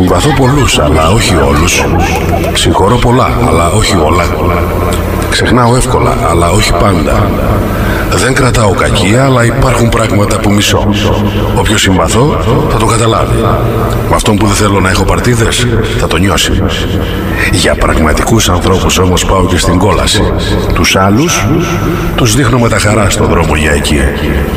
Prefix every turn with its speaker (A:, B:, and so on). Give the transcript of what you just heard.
A: Συμπαθώ πολλούς, αλλά όχι όλους. Συγχωρώ πολλά, αλλά όχι όλα. Ξεχνάω εύκολα, αλλά όχι πάντα. Δεν κρατάω κακία, αλλά υπάρχουν πράγματα που μισώ. Όποιος συμπαθώ θα το καταλάβει. Με αυτόν που δεν θέλω να έχω παρτίδες θα το νιώσει. Για πραγματικούς ανθρώπους όμως πάω και στην κόλαση. Τους άλλους τους δείχνω με τα χαρά στον δρόμο για εκεί.